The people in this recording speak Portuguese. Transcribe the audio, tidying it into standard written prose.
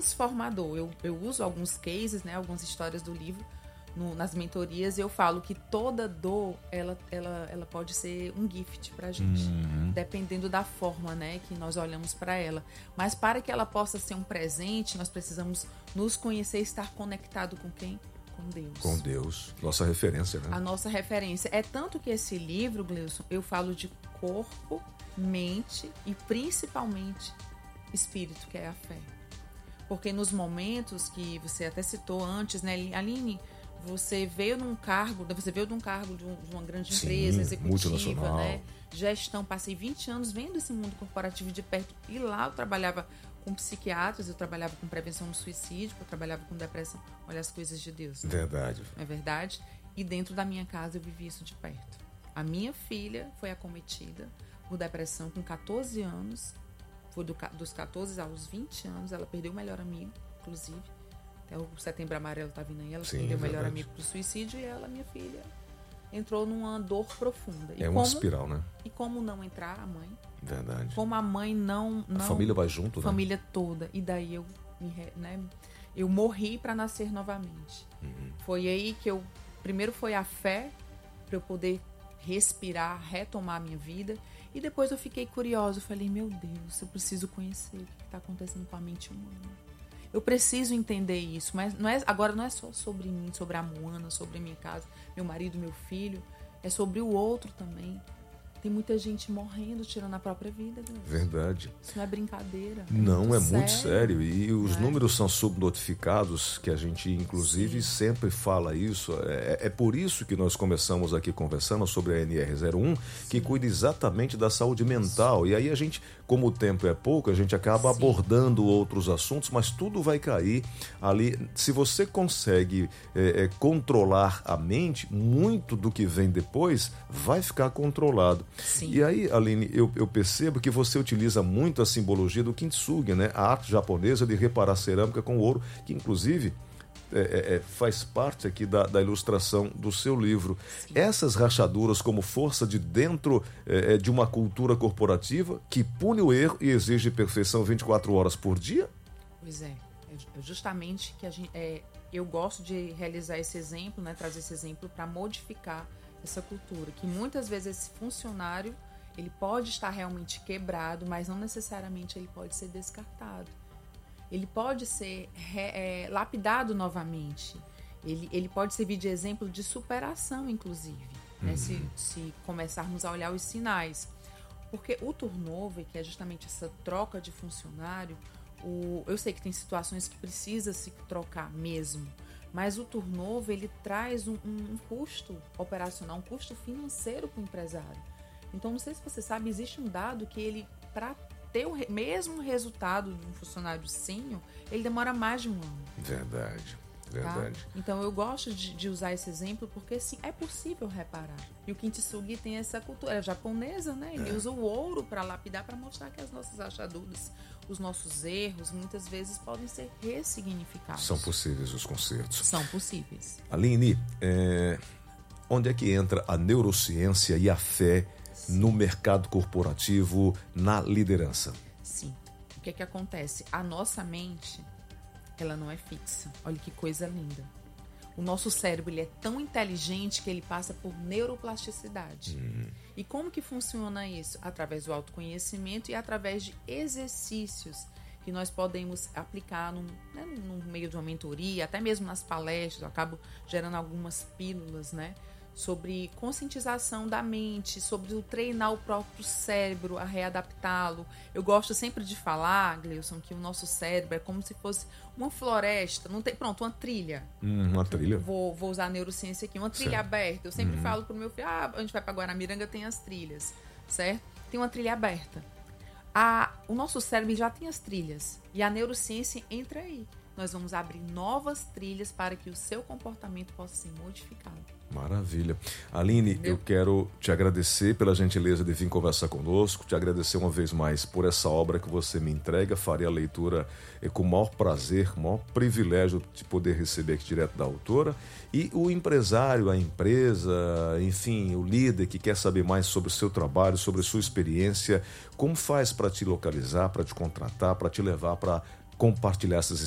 transformador. Eu uso alguns cases, né, algumas histórias do livro nas mentorias, e eu falo que toda dor, ela pode ser um gift pra gente, dependendo da forma, né, que nós olhamos para ela. Mas para que ela possa ser um presente, nós precisamos nos conhecer e estar conectado com quem? Com Deus. Com Deus, nossa referência, né? A nossa referência. É tanto que esse livro, Gleison, eu falo de corpo, mente e principalmente espírito, que é a fé. Porque nos momentos que você até citou antes, né, Aline, você veio de um cargo de uma grande empresa executiva, né? Gestão, passei 20 anos vendo esse mundo corporativo de perto, e lá eu trabalhava com psiquiatras, eu trabalhava com prevenção do suicídio, eu trabalhava com depressão. Olha as coisas de Deus. Né? Verdade. É verdade? E dentro da minha casa eu vivi isso de perto. A minha filha foi acometida por depressão com 14 anos, foi dos 14 aos 20 anos, ela perdeu o melhor amigo, inclusive. Até o Setembro Amarelo tá vindo aí, ela perdeu o melhor amigo pro suicídio, e ela, minha filha, entrou numa dor profunda. E uma espiral, né? E como não entrar a mãe? Verdade. Como a mãe não a família vai junto, né? Família toda. E daí eu morri para nascer novamente. Foi aí que primeiro foi a fé, para eu poder respirar, retomar a minha vida. E depois eu fiquei curiosa. Eu falei, meu Deus, eu preciso conhecer o que está acontecendo com a mente humana. Eu preciso entender isso, mas agora não é só sobre mim, sobre a Moana, sobre a minha casa, meu marido, meu filho. É sobre o outro também. Tem muita gente morrendo, tirando a própria vida. Deus. Verdade. Isso não é brincadeira. Não, é muito sério. E os números são subnotificados, que a gente, inclusive, sempre fala isso. É por isso que nós começamos aqui conversando sobre a NR01, que cuida exatamente da saúde mental. E aí a gente, como o tempo é pouco, a gente acaba abordando outros assuntos, mas tudo vai cair ali. Se você consegue controlar a mente, muito do que vem depois vai ficar controlado. Sim. E aí, Aline, eu percebo que você utiliza muito a simbologia do kintsugi, né? A arte japonesa de reparar cerâmica com ouro, que inclusive faz parte aqui da ilustração do seu livro. Sim. Essas rachaduras como força de dentro de uma cultura corporativa que pune o erro e exige perfeição 24 horas por dia? Pois é. Justamente que eu gosto de realizar esse exemplo, né? Trazer esse exemplo para modificar essa cultura, que muitas vezes esse funcionário ele pode estar realmente quebrado, mas não necessariamente ele pode ser descartado. Ele pode ser lapidado novamente. Ele pode servir de exemplo de superação, inclusive, né? Se começarmos a olhar os sinais. Porque o turnover, que é justamente essa troca de funcionário, eu sei que tem situações que precisa se trocar mesmo, mas o turnover, ele traz um custo operacional, um custo financeiro para o empresário. Então, não sei se você sabe, existe um dado que ele, para ter o mesmo resultado de um funcionário sênior, ele demora mais de um ano. Verdade. Tá? Então, eu gosto de usar esse exemplo porque, sim, é possível reparar. E o kintsugi tem essa cultura, é japonesa, né? Ele usa o ouro para lapidar, para mostrar que as nossas rachaduras, os nossos erros, muitas vezes podem ser ressignificados. São possíveis os consertos. São possíveis. Aline, onde é que entra a neurociência e a fé no mercado corporativo, na liderança? Sim. O que é que acontece? A nossa mente, ela não é fixa. Olha que coisa linda. O nosso cérebro, ele é tão inteligente que ele passa por neuroplasticidade. E como que funciona isso? Através do autoconhecimento e através de exercícios que nós podemos aplicar no meio de uma mentoria, até mesmo nas palestras. Eu acabo gerando algumas pílulas, né? Sobre conscientização da mente, sobre o treinar o próprio cérebro, a readaptá-lo. Eu gosto sempre de falar, Gleison, que o nosso cérebro é como se fosse uma floresta, uma trilha. Uma trilha. Vou usar a neurociência aqui, uma trilha aberta. Eu sempre falo pro meu filho, a gente vai para Guaramiranga, tem as trilhas, certo? Tem uma trilha aberta. O nosso cérebro já tem as trilhas e a neurociência entra aí. Nós vamos abrir novas trilhas para que o seu comportamento possa ser modificado. Maravilha. Aline, eu quero te agradecer pela gentileza de vir conversar conosco, te agradecer uma vez mais por essa obra que você me entrega. Farei a leitura com o maior prazer, com o maior privilégio de poder receber aqui direto da autora. E o empresário, a empresa, enfim, o líder que quer saber mais sobre o seu trabalho, sobre a sua experiência, como faz para te localizar, para te contratar, para te levar para compartilhar essas